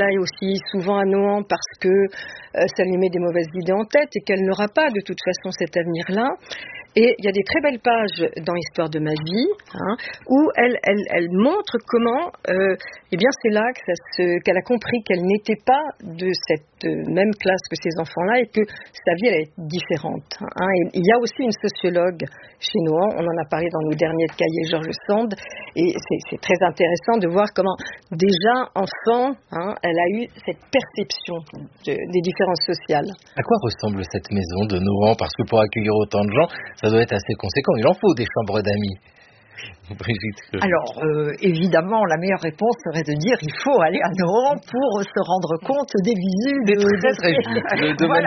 aille aussi souvent à Nohant parce que ça lui met des mauvaises idées en tête et qu'elle n'aura pas de toute façon cet avenir-là. Et il y a des très belles pages dans Histoire de ma vie, où elle montre comment, c'est là qu'elle a compris qu'elle n'était pas de cette même classe que ces enfants-là et que sa vie elle est différente. Et il y a aussi une sociologue chez Nohant, on en a parlé dans nos derniers cahiers, George Sand, et c'est très intéressant de voir comment déjà enfant, elle a eu cette perception des différences sociales. À quoi ressemble cette maison de Nohant? Parce que pour accueillir autant de gens, ça doit être assez conséquent. Il en faut des chambres d'amis. Brigitte. Alors, évidemment, la meilleure réponse serait de dire il faut aller à Nohant pour se rendre compte des visus de le domaine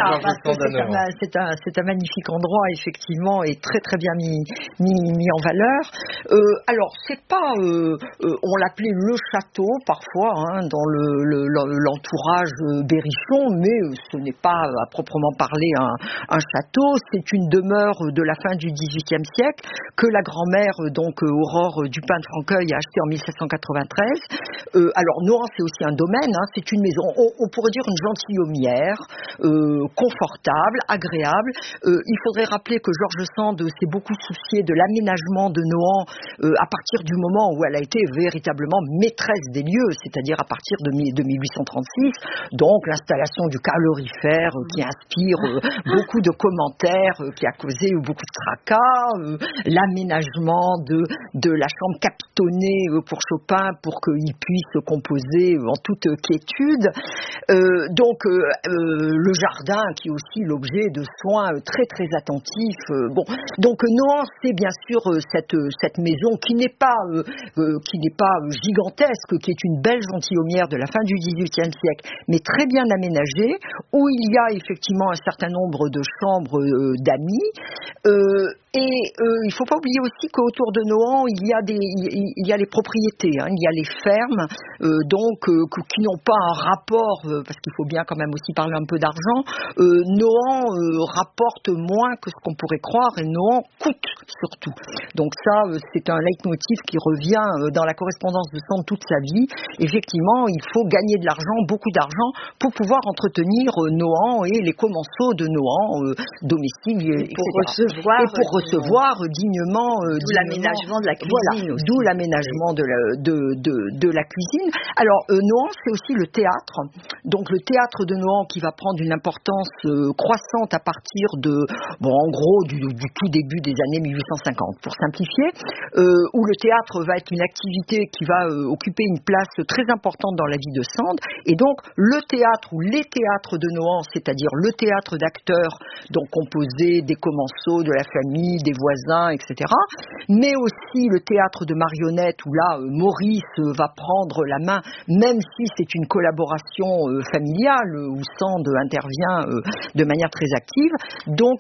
c'est un magnifique endroit, effectivement, et très très bien mis en valeur. Alors, c'est pas, on l'appelait le château parfois, dans l'entourage berrichon, mais ce n'est pas à proprement parler un château. C'est une demeure de la fin du XVIIIe siècle que la grand-mère, donc Aurore Dupin de Franqueuil, a acheté en 1793. Alors Nohant, c'est aussi un domaine, c'est une maison, on pourrait dire une gentilhommière, confortable, agréable. Il faudrait rappeler que George Sand s'est beaucoup soucié de l'aménagement de Nohant à partir du moment où elle a été véritablement maîtresse des lieux, c'est-à-dire à partir de 1836. Donc l'installation du calorifère qui inspire beaucoup de commentaires, qui a causé beaucoup de tracas, l'aménagement de la chambre capitonnée pour Chopin pour qu'il puisse composer en toute quiétude. Donc le jardin qui est aussi l'objet de soins très très attentifs. Donc Nohant, c'est bien sûr cette maison qui n'est pas gigantesque, qui est une belle gentilhommière de la fin du XVIIIe siècle, mais très bien aménagée, où il y a effectivement un certain nombre de chambres d'amis. Et il ne faut pas oublier aussi qu'autour de Nohant, il y a les propriétés, il y a les fermes, qui n'ont pas un rapport, parce qu'il faut bien quand même aussi parler un peu d'argent. Nohant rapporte moins que ce qu'on pourrait croire, et Nohant coûte surtout. Donc ça, c'est un leitmotiv qui revient dans la correspondance de Sand toute sa vie. Effectivement, il faut gagner de l'argent, beaucoup d'argent, pour pouvoir entretenir Nohant et les commensaux de Nohant, domestiques, etc. Pour recevoir dignement. D'où l'aménagement de la cuisine. Voilà, d'où l'aménagement de la cuisine. Alors, Nohant, c'est aussi le théâtre. Donc, le théâtre de Nohant qui va prendre une importance croissante à partir en gros, du tout début des années 1850, pour simplifier, où le théâtre va être une activité qui va occuper une place très importante dans la vie de Sand. Et donc, le théâtre ou les théâtres de Nohant, c'est-à-dire le théâtre d'acteurs, donc composé des commensaux, de la famille, des voisins, etc. Mais aussi le théâtre de marionnettes où là, Maurice va prendre la main, même si c'est une collaboration familiale où Sand intervient de manière très active. Donc,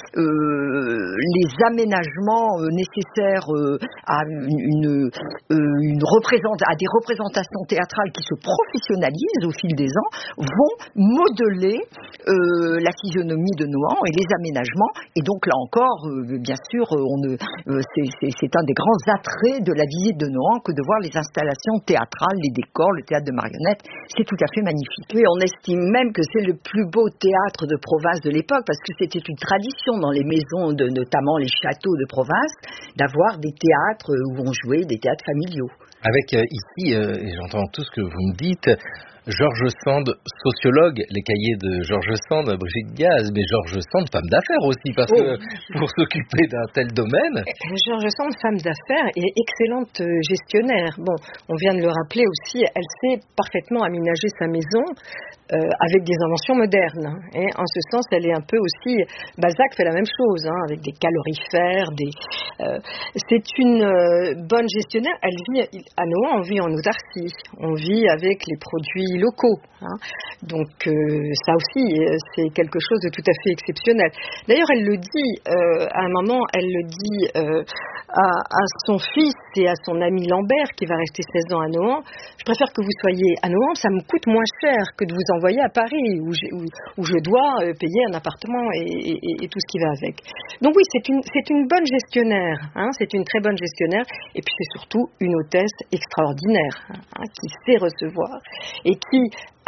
les aménagements nécessaires à des représentations théâtrales qui se professionnalisent au fil des ans vont modeler la physionomie de Nohant et les aménagements. Et donc là encore, bien sûr, c'est un des grands attraits de la visite de Nohant que de voir les installations théâtrales, les décors, le théâtre de marionnettes. C'est tout à fait magnifique. Oui, on estime même que c'est le plus beau théâtre de province de l'époque, parce que c'était une tradition dans les maisons, notamment les châteaux de province, d'avoir des théâtres où on jouait des théâtres familiaux. Avec ici, et j'entends tout ce que vous me dites, George Sand, sociologue, les cahiers de George Sand, Brigitte Gaz, mais George Sand, femme d'affaires aussi, parce que pour s'occuper d'un tel domaine... George Sand, femme d'affaires et excellente gestionnaire. Bon, on vient de le rappeler aussi, elle sait parfaitement aménager sa maison avec des inventions modernes. Et en ce sens, elle est un peu aussi... Balzac fait la même chose, avec des calorifères, c'est une bonne gestionnaire. Elle vit à Nohant, on vit en autarcie, on vit avec les produits locaux. Donc ça aussi, c'est quelque chose de tout à fait exceptionnel. D'ailleurs, elle le dit, à un moment, elle le dit à son fils et à son ami Lambert, qui va rester 16 ans à Nohant. Je préfère que vous soyez à Nohant, ça me coûte moins cher que de vous envoyer à Paris, où je dois payer un appartement et tout ce qui va avec. Donc oui, c'est une bonne gestionnaire, c'est une très bonne gestionnaire, et puis c'est surtout une hôtesse extraordinaire, qui sait recevoir, et qui